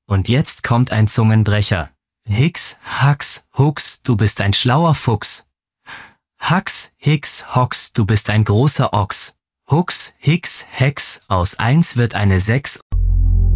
Und jetzt kommt ein Zungenbrecher. Hix, Hax, Hux, du bist ein schlauer Fuchs. Hax, Hix, Hox, du bist ein großer Ochs. Hux, Hix, Hex, aus 1 wird eine 6